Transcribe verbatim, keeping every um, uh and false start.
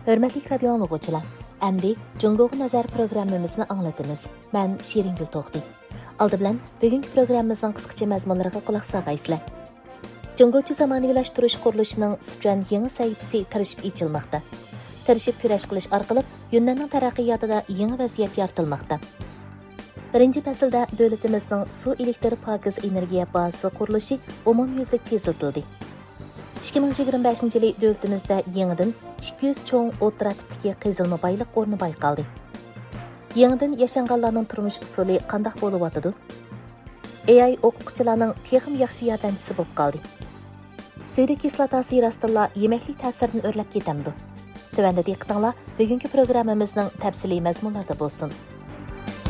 Hörmətli radio anlıqçılar, əmdi Cungo'ğa nazar proqramımızını anlatımız. Mən Şeringül Toxti. Aldı bilan bugünkü proqramımızın qısqacha məzmunlarına qulaq sağaysızlar. Cungocha zamanıvilashtirish qurilishinin Sichuan yangi sahifasi tirishib ichilmoqda. Tirishib kurash qilish orqali Yunnanning taraqqiyotida yangi vaziyat yaratilmoqda. Birinchi faslda davlatimizning suv elektr pokiz energiya bazasi qurilishi umumyuzlik tezitildi. ikki ming yigirma beshinchi yili davlatimizda yangidan ikki yuz cho'ng o'rta tipdagi qazilma boyliq o'rni bayqaldi. Yangidan yashanganlarning turmush usuli qanday bo'lyotidi? A I o'quvchilarning texnik yaxshi yordamchisi bo'lib qoldi. Suydi kislotasi rostilla yemeklik ta'sirini o'rlab ketamdi. Tuvanda diqqatinglar bugungi programmamizning tafsiliy mazmunlarida bo'lsin.